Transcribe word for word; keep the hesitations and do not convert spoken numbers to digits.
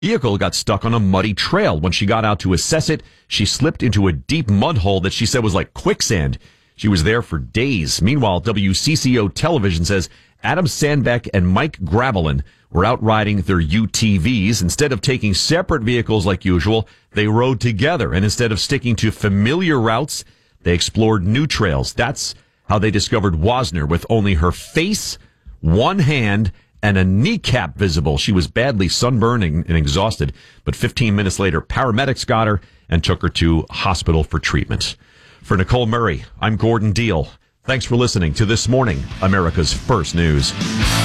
vehicle got stuck on a muddy trail. When she got out to assess it, she slipped into a deep mud hole that she said was like quicksand. She was there for days. Meanwhile, W C C O television says Adam Sandbeck and Mike Gravelin were out riding their U T Vs. Instead of taking separate vehicles like usual, they rode together. And instead of sticking to familiar routes, they explored new trails. That's how they discovered Wozner with only her face, one hand, and a kneecap visible. She was badly sunburned and exhausted, but fifteen minutes later, paramedics got her and took her to hospital for treatment. For Nicole Murray, I'm Gordon Deal. Thanks for listening to This Morning, America's First News.